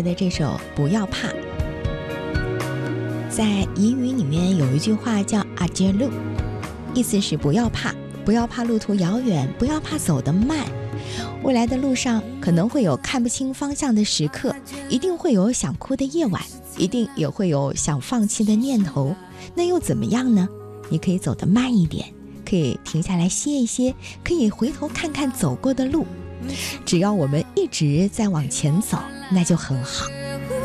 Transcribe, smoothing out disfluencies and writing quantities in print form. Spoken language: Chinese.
来的这首《不要怕》。在彝语里面有一句话叫阿杰路，意思是不要怕，不要怕路途遥远，不要怕走得慢。未来的路上可能会有看不清方向的时刻，一定会有想哭的夜晚，一定也会有想放弃的念头。那又怎么样呢？你可以走得慢一点，可以停下来歇一歇，可以回头看看走过的路。只要我们一直在往前走，那就很好。